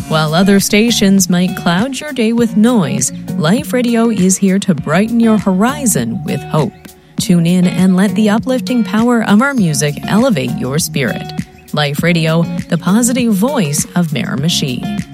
While other stations might cloud your day with noise, Life Radio is here to brighten your horizon with hope. Tune in and let the uplifting power of our music elevate your spirit. Life Radio, the positive voice of Miramichi.